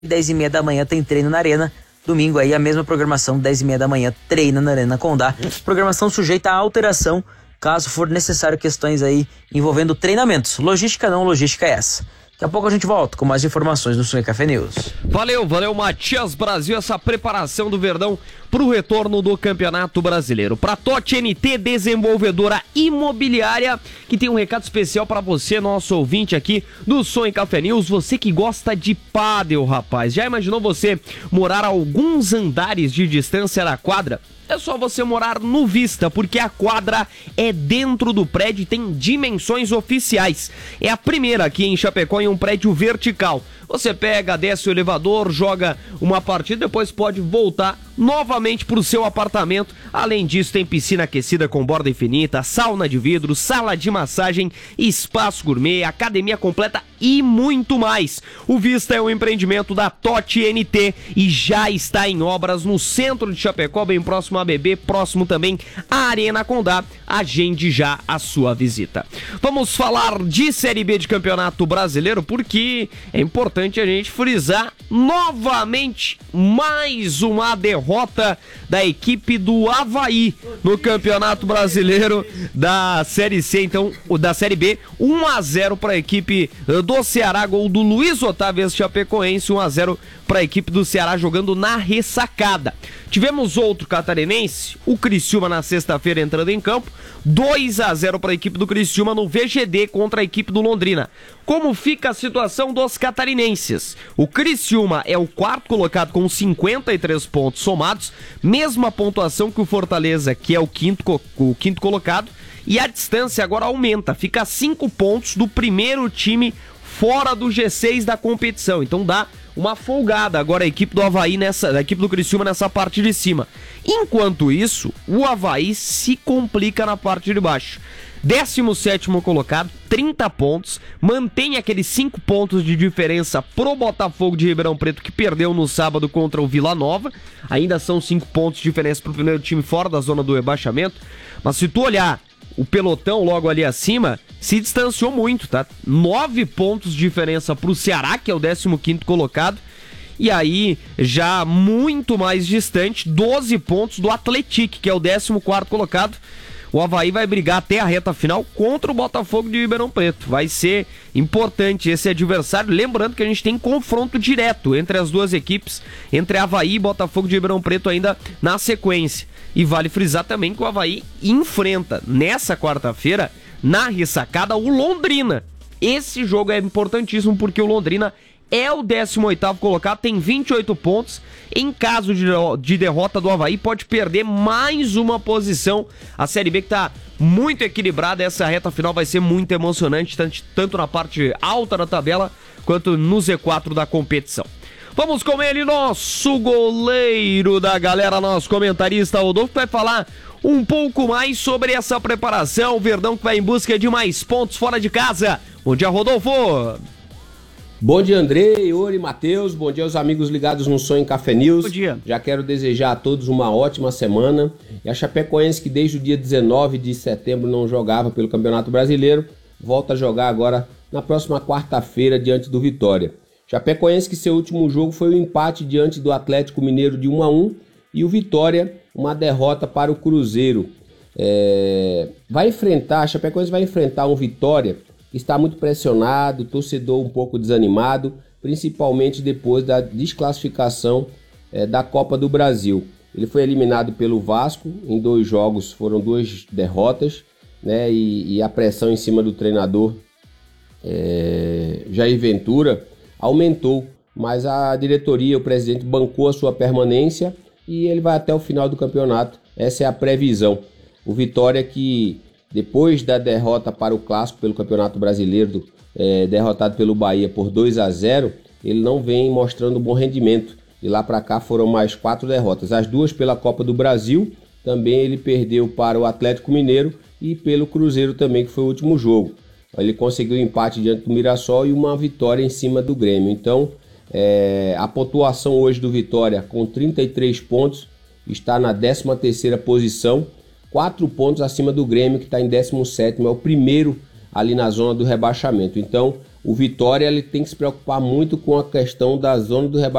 10h30 da manhã tem treino na Arena. Domingo aí a mesma programação, 10h30 da manhã, treina na Arena Condá. Programação sujeita a alteração, caso for necessário questões aí envolvendo treinamentos. Logística não, logística é essa. Daqui a pouco a gente volta com mais informações no Sonho Café News. Valeu, Matias Brasil, essa preparação do Verdão para o retorno do Campeonato Brasileiro. Para TOTI NT, desenvolvedora imobiliária, que tem um recado especial para você, nosso ouvinte aqui do Sonho Café News, você que gosta de pádel, rapaz. Já imaginou você morar a alguns andares de distância da quadra? É só você morar no Vista, porque a quadra é dentro do prédio e tem dimensões oficiais. É a primeira aqui em Chapecó em um prédio vertical. Você pega, desce o elevador, joga uma partida, depois pode voltar novamente para o seu apartamento. Além disso, tem piscina aquecida com borda infinita, sauna de vidro, sala de massagem, espaço gourmet, academia completa e muito mais. O Vista é um empreendimento da TOTI NT e já está em obras no centro de Chapecó, bem próximo à BB, próximo também à Arena Condá. Agende já a sua visita. Vamos falar de Série B de Campeonato Brasileiro, porque é importante a gente frisar novamente mais uma derrota da equipe do Avaí no Campeonato Brasileiro da Série C, então, da Série B, 1-0 para a equipe do Ceará, gol do Luiz Otávio Chapecoense, 1-0 para a equipe do Ceará jogando na ressacada. Tivemos outro catarinense, o Criciúma na sexta-feira entrando em campo, 2-0 para a equipe do Criciúma no VGD contra a equipe do Londrina. Como fica a situação dos catarinenses? O Criciúma é o quarto colocado com 53 pontos somados, mesma pontuação que o Fortaleza, que é o quinto colocado, e a distância agora aumenta, fica a 5 pontos do primeiro time fora do G6 da competição, então dá uma folgada agora a equipe do Avaí a equipe do Criciúma nessa parte de cima. Enquanto isso, o Avaí se complica na parte de baixo. 17º colocado, 30 pontos, mantém aqueles 5 pontos de diferença pro Botafogo de Ribeirão Preto, que perdeu no sábado contra o Vila Nova. Ainda são 5 pontos de diferença pro primeiro time fora da zona do rebaixamento, mas se tu olhar o pelotão logo ali acima, se distanciou muito, tá? 9 pontos de diferença pro Ceará, que é o 15º colocado, e aí já muito mais distante, 12 pontos do Atlético, que é o 14º colocado. O Avaí vai brigar até a reta final contra o Botafogo de Ribeirão Preto. Vai ser importante esse adversário. Lembrando que a gente tem confronto direto entre as duas equipes, entre Avaí e Botafogo de Ribeirão Preto ainda na sequência. E vale frisar também que o Avaí enfrenta nessa quarta-feira, na ressacada, o Londrina. Esse jogo é importantíssimo porque o Londrina é o 18º colocado, tem 28 pontos. Em caso de derrota do Avaí, pode perder mais uma posição. A Série B que está muito equilibrada, essa reta final vai ser muito emocionante, tanto na parte alta da tabela, quanto no Z4 da competição. Vamos com ele, nosso goleiro da galera, nosso comentarista Rodolfo, vai falar um pouco mais sobre essa preparação. O Verdão que vai em busca de mais pontos fora de casa. Bom dia, Rodolfo! Bom dia, André, Yuri, Matheus, bom dia aos amigos ligados no Sonho Café News. Bom dia. Já quero desejar a todos uma ótima semana. E a Chapecoense, que desde o dia 19 de setembro não jogava pelo Campeonato Brasileiro, volta a jogar agora na próxima quarta-feira diante do Vitória. Chapecoense que seu último jogo foi o empate diante do Atlético Mineiro de 1-1 e o Vitória uma derrota para o Cruzeiro. A Chapecoense vai enfrentar um Vitória que está muito pressionado, torcedor um pouco desanimado, principalmente depois da desclassificação da Copa do Brasil. Ele foi eliminado pelo Vasco em 2 jogos, foram 2 derrotas, né? E a pressão em cima do treinador Jair Ventura aumentou, mas a diretoria, o presidente, bancou a sua permanência e ele vai até o final do campeonato. Essa é a previsão. O Vitória, que depois da derrota para o Clássico pelo Campeonato Brasileiro, derrotado pelo Bahia por 2-0, ele não vem mostrando bom rendimento. De lá para cá foram mais 4 derrotas. As 2 pela Copa do Brasil, também ele perdeu para o Atlético Mineiro e pelo Cruzeiro também, que foi o último jogo. Ele conseguiu um empate diante do Mirassol e uma vitória em cima do Grêmio. Então, a pontuação hoje do Vitória, com 33 pontos, está na 13ª posição, 4 pontos acima do Grêmio, que está em 17º, é o primeiro ali na zona do rebaixamento. Então, o Vitória ele tem que se preocupar muito com a questão da zona do rebaixamento.